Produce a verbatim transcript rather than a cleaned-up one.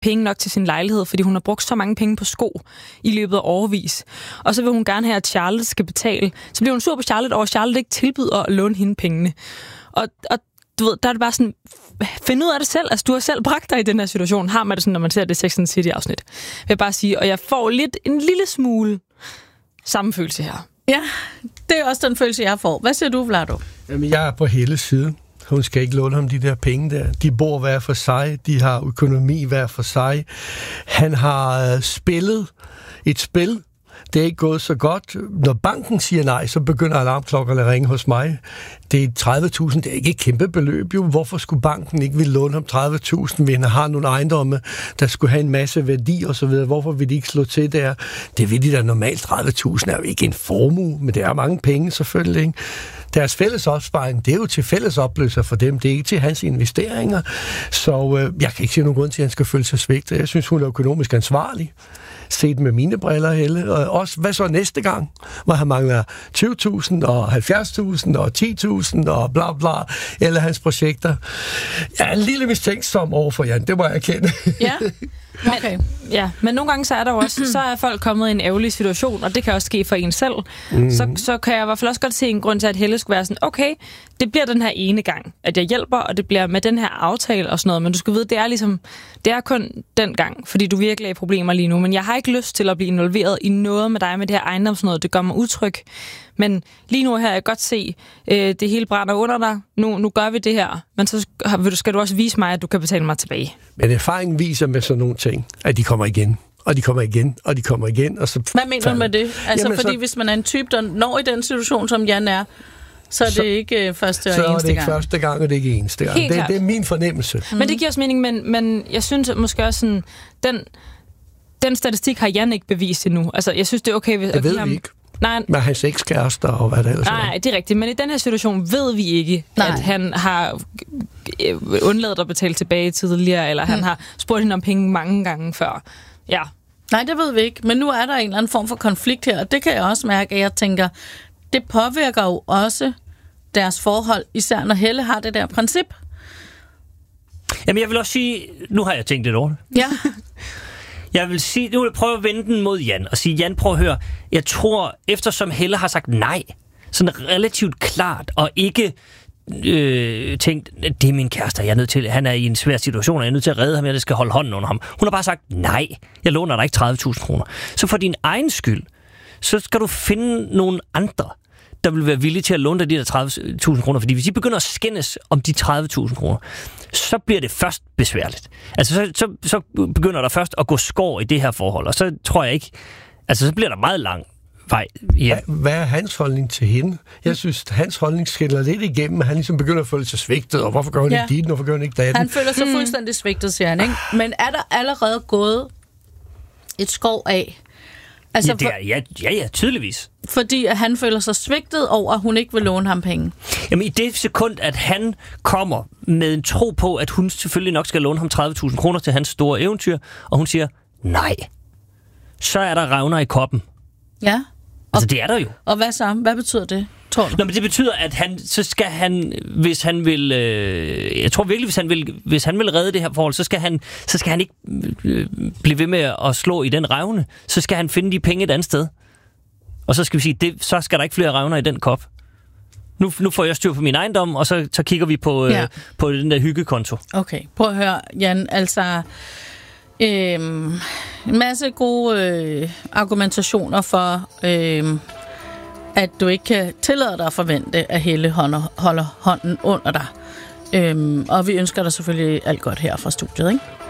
penge nok til sin lejlighed, fordi hun har brugt så mange penge på sko i løbet af årevis. Og så vil hun gerne have, at Charlotte skal betale. Så bliver hun sur på Charlotte over, at Charlotte ikke tilbyder at låne hende pengene. Og, og du ved, der er det bare sådan, find ud af det selv. Altså, du har selv bragt dig i den her situation. Har man det sådan, når man ser det Sex and the City-afsnit? Vil jeg bare sige, og jeg får lidt, en lille smule samme følelse her. Ja, det er også den følelse, jeg får. Hvad siger du, Vlado? Jamen, jeg er på Helles side. Hun skal ikke låne ham de der penge der. De bor hver for sig. De har økonomi hver for sig. Han har øh, spillet et spil. Det er ikke gået så godt. Når banken siger nej, så begynder alarmklokkerne at ringe hos mig. Det er tredive tusind. Det er ikke et kæmpe beløb. Jo, hvorfor skulle banken ikke ville låne ham tredive tusind? Vi har nogle ejendomme, der skulle have en masse værdi og så videre. Hvorfor vil de ikke slå til der? Det vil de da normalt. tredive tusind er jo ikke en formue, men det er mange penge selvfølgelig, ikke? Deres fælles opsparing, det er jo til fælles opløser for dem. Det er ikke til hans investeringer. Så øh, jeg kan ikke se nogen grund til, at han skal føle sig svigtet. Jeg synes, hun er økonomisk ansvarlig. Set med mine briller, Helle. Og også, hvad så næste gang? Hvor han mangler tyve tusind og halvfjerds tusind og ti tusind og bla bla. Eller hans projekter. Jeg er en lille mistænksom over for Jan. Det må jeg erkende. Ja, okay. Men, ja, men nogle gange så er der jo også, så er folk kommet i en ærgerlig situation, og det kan også ske for en selv. Mm-hmm. Så, så kan jeg i hvert fald også godt se en grund til, at Helle skulle være sådan, okay, det bliver den her ene gang, at jeg hjælper, og det bliver med den her aftale og sådan noget, men du skal vide, det er ligesom, det er kun den gang, fordi du virkelig er i problemer lige nu, men jeg har ikke lyst til at blive involveret i noget med dig med det her ejendomsnået, det gør mig utryg. Men lige nu her, jeg kan godt se, øh, det hele brænder under dig. Nu, nu gør vi det her. Men så skal du også vise mig, at du kan betale mig tilbage. Men erfaringen viser med sådan nogle ting, at de kommer igen. Og de kommer igen, og de kommer igen. Og så Hvad mener du med det? Altså, Jamen, fordi så, hvis man er en type, der når i den situation, som Jan er, så er det så, ikke øh, første og eneste gang. Så er det ikke gang. første gang, og det er ikke eneste gang. Det, det er min fornemmelse. Mm. Men det giver også mening, men, men jeg synes måske også sådan, den, den statistik har Jan ikke bevist endnu. Altså, jeg synes, det er okay, hvis... Det ved ham, vi ikke. Nej, med hans ekskærester og hvad det ellers er. Nej, det er rigtigt. Men i den her situation ved vi ikke, nej. at han har undladt at betale tilbage tidligere, eller hmm. han har spurgt hende om penge mange gange før. Ja. Nej, det ved vi ikke. Men nu er der en eller anden form for konflikt her, og det kan jeg også mærke, at jeg tænker, det påvirker jo også deres forhold, især når Helle har det der princip. Jamen, jeg vil også sige, nu har jeg tænkt lidt over det. Ja. Jeg vil sige, nu vil jeg prøve at vende den mod Jan og sige, Jan, prøv at høre, jeg tror, eftersom Helle har sagt nej, sådan relativt klart, og ikke øh, tænkt, det er min kæreste, jeg er nødt til, han er i en svær situation, og jeg er nødt til at redde ham, jeg skal holde hånden under ham. Hun har bare sagt, nej, jeg låner dig ikke tredive tusind kroner. Så for din egen skyld, så skal du finde nogle andre, der vil være villige til at låne dig de der tredive tusind kroner, fordi hvis de begynder at skændes om de tredive tusind kroner, så bliver det først besværligt. Altså, så, så, så begynder der først at gå skår i det her forhold, og så tror jeg ikke, altså, så bliver der meget lang vej. Ja. Hvad, hvad er hans holdning til hende? Jeg synes, hans holdning skiller lidt igennem, han ligesom begynder at føle sig svigtet, og hvorfor gør hun ja. ikke dit, hvorfor gør hun ikke datten? Han føler sig fuldstændig svigtet, siger han, ikke? Men er der allerede gået et skov af? Altså, ja, det er, ja, ja, ja, tydeligvis. Fordi at han føler sig svigtet over, at hun ikke vil låne ham penge. Jamen i det sekund, at han kommer med en tro på, at hun selvfølgelig nok skal låne ham tredive tusind kroner til hans store eventyr, og hun siger nej, så er der revner i koppen. Ja. Og, altså det er der jo. Og hvad så? Hvad betyder det, tror du? Nå, men det betyder, at han, så skal han, hvis han vil, øh, jeg tror virkelig, hvis han vil, hvis han vil redde det her forhold, så skal han, så skal han ikke øh, blive ved med at slå i den revne. Så skal han finde de penge et andet sted. Og så skal vi sige, det, så skal der ikke flere revner i den kop. Nu, nu får jeg styr på min ejendom, og så, så kigger vi på, øh, ja. på den der hyggekonto. Okay, prøv at høre, Jan, altså øh, en masse gode øh, argumentationer for, øh, at du ikke kan tillade dig at forvente, at Helle holder, holder hånden under dig. Øh, og vi ønsker dig selvfølgelig alt godt her fra studiet, ikke?